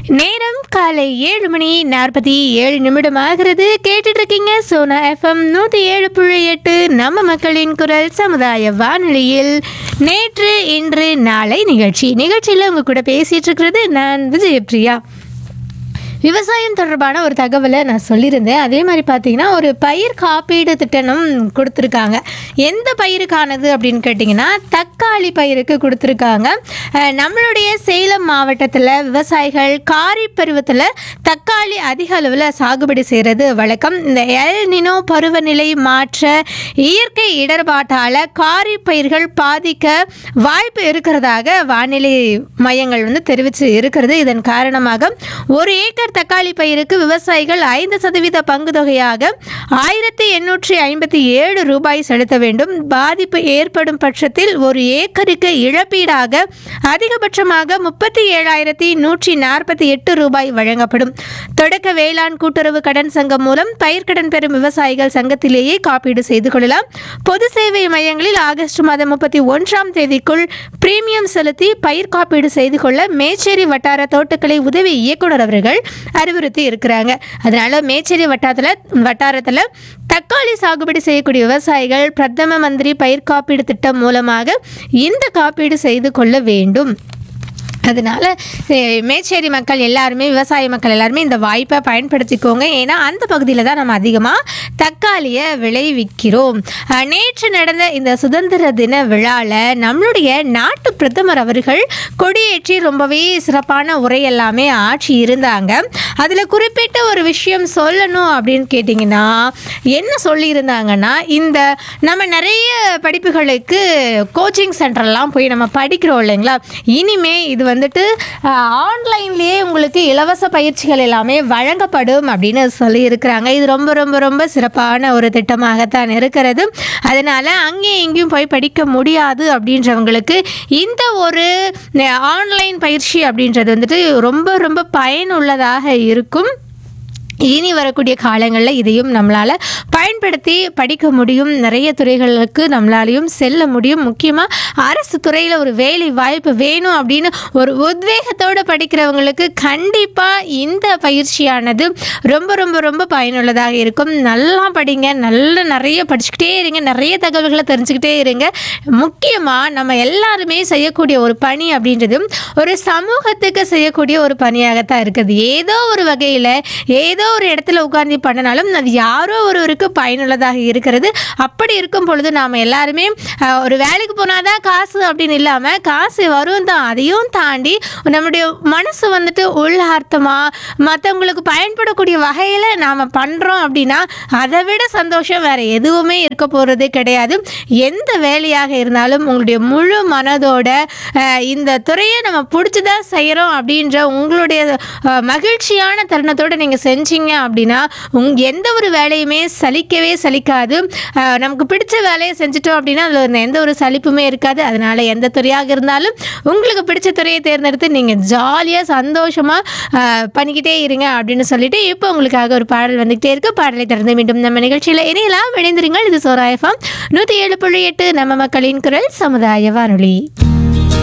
நேரம் காலை 7:47 ஆகிறது. கேட்டுட்டு இருக்கீங்க சோனா எஃப்எம் 107.8 நம்ம மக்களின் குரல் சமுதாய வானொலியில் நேற்று இன்று நாளை நிகழ்ச்சியில் உங்க கூட பேசிட்டு இருக்கிறது நான் விஜயபிரியா. விவசாயம் தொடர்பான ஒரு தகவலை நான் சொல்லியிருந்தேன். அதே மாதிரி பார்த்தீங்கன்னா ஒரு பயிர் காப்பீடு திட்டமும் கொடுத்துருக்காங்க. எந்த பயிருக்கானது அப்படின்னு கேட்டிங்கன்னா தக்காளி பயிருக்கு கொடுத்துருக்காங்க. நம்மளுடைய சேலம் மாவட்டத்தில் விவசாயிகள் காரிப் பருவத்தில் தக்காளி அதிக அளவில் சாகுபடி செய்கிறது வழக்கம். இந்த எல் நினோ பருவநிலை மாற்ற இயற்கை இடர்பாட்டால் காரிப் பயிர்கள் பாதிக்க வாய்ப்பு இருக்கிறதாக வானிலை மையங்கள் தெரிவித்து இருக்கிறது. இதன் காரணமாக ஒரு ஏக்கர் தக்காளி பயிருக்கு விவசாயிகள் 5% பங்கு தொகையாக 1857 ரூபாய் செலுத்த வேண்டும். பாதிப்பு ஏற்படும் பட்சத்தில் ஒரு ஏக்கருக்கு இழப்பீடாக அதிகபட்சமாக 37,148 ரூபாய் வழங்கப்படும். தொடக்க வேளாண் கூட்டுறவு கடன் சங்கம் மூலம் பயிர்க்கடன் பெறும் விவசாயிகள் சங்கத்திலேயே காப்பீடு செய்து கொள்ளலாம். பொது சேவை மையங்களில் ஆகஸ்ட் மாதம் 31ஆம் தேதிக்குள் பிரீமியம் செலுத்தி பயிர் காப்பீடு செய்து கொள்ள மேச்சேரி வட்டார தோட்டக்கலை உதவி இயக்குனர் அவர்கள் அறிவுறுத்தி இருக்கிறாங்க. அதனால மேச்சேரி வட்டாரத்தில் தக்காளி சாகுபடி செய்யக்கூடிய விவசாயிகள் பிரதம மந்திரி பயிர் காப்பீடு திட்டம் மூலமாக இந்த காப்பீடு செய்து கொள்ள வேண்டும். அதனால் மேச்சேரி மக்கள் எல்லாருமே விவசாய மக்கள் எல்லாருமே இந்த வாய்ப்பை பயன்படுத்திக்கோங்க. ஏன்னா அந்த பகுதியில் தான் நம்ம அதிகமாக தக்காளியை விளைவிக்கிறோம். நேற்று நடந்த இந்த சுதந்திர தின விழாவில் நம்மளுடைய நாட்டு பிரதமர் அவர்கள் கொடியேற்றி ரொம்பவே சிறப்பான உரை எல்லாமே ஆட்சி இருந்தாங்க. அதில் குறிப்பிட்ட ஒரு விஷயம் சொல்லணும் அப்படின்னு கேட்டிங்கன்னா என்ன சொல்லியிருந்தாங்கன்னா, இந்த நம்ம நிறைய படிப்புகளுக்கு கோச்சிங் சென்டர்லாம் போய் நம்ம படிக்கிறோம் இல்லைங்களா, இனிமே இது ஆன்லைன்லேயே உங்களுக்கு இலவச பயிற்சிகள் எல்லாமே வழங்கப்படும் அப்படின்னு சொல்லியிருக்கிறாங்க. இது ரொம்ப ரொம்ப ரொம்ப சிறப்பான ஒரு திட்டமாகத்தான் இருக்கிறது. அதனால் அங்கேயும் இங்கேயும் போய் படிக்க முடியாது அப்படின்றவங்களுக்கு இந்த ஒரு ஆன்லைன் பயிற்சி அப்படின்றது ரொம்ப ரொம்ப பயனுள்ளதாக இருக்கும். இனி வரக்கூடிய காலங்களில் இதையும் நம்மளால் பயன்படுத்தி படிக்க முடியும். நிறைய துறைகளுக்கு நம்மளாலையும் செல்ல முடியும். முக்கியமாக அரசு துறையில் ஒரு வேலை வாய்ப்பு வேணும் அப்படின்னு ஒரு உத்வேகத்தோடு படிக்கிறவங்களுக்கு கண்டிப்பாக இந்த பயிற்சியானது ரொம்ப ரொம்ப ரொம்ப பயனுள்ளதாக இருக்கும். நல்லா படிங்க, நிறைய படிச்சுக்கிட்டே இருங்க, நிறைய தகவல்களை தெரிஞ்சுக்கிட்டே இருங்க. முக்கியமாக நம்ம எல்லாருமே செய்யக்கூடிய ஒரு பணி அப்படின்றது ஒரு சமூகத்துக்கு செய்யக்கூடிய ஒரு பணியாகத்தான் இருக்குது. ஏதோ ஒரு வகையில் ஏதோ ஒரு இடத்துல உட்கார்ந்து பண்ணனாலும் அது யாரோ ஒருவருக்கு பயனுள்ளதாக இருக்கிறது. அப்படி இருக்கும் பொழுது நாம் எல்லாருமே ஒரு வேலைக்கு போனாதான் காசு அப்படின்னு இல்லாமல் காசு வரும் தான், அதையும் தாண்டி நம்முடைய மனசு உள்ளார்த்தமாக மற்றவங்களுக்கு பயன்படக்கூடிய வகையில் நாம் பண்ணுறோம் அப்படின்னா அதை விட சந்தோஷம் வேறு எதுவுமே இருக்க போகிறதே கிடையாது. எந்த வேலையாக இருந்தாலும் உங்களுடைய முழு மனதோட இந்த துறையை நம்ம பிடிச்சிதான் செய்கிறோம் அப்படின்ற உங்களுடைய மகிழ்ச்சியான தருணத்தோடு நீங்கள் செஞ்சீங்க அப்படின்னா எந்த ஒரு வேலையுமே சலிக்காது. நமக்கு பிடிச்ச வேலையை செஞ்சுட்டோம் அப்படின்னா அதில் எந்த ஒரு சலிப்புமே இருக்காது. அதனால் எந்த துறையாக இருந்தாலும் உங்களுக்கு பிடிச்ச துறையை தேர்ந்தெடுத்து நீங்கள் ஜாலியாக சந்தோஷமாக பண்ணிக்கிட்டே இருங்க அப்படின்னு சொல்லிட்டு இப்போ உங்களுக்காக ஒரு பாடல் வந்துகிட்டே இருக்கு. பாடலை தொடர்ந்து மீண்டும் நம்ம நிகழ்ச்சியில் இணையலாம். இணைந்திருங்கள். இது சோனா எஃப்எம் 107.8 நம்ம மக்களின் குரல் சமுதாய வானொலி.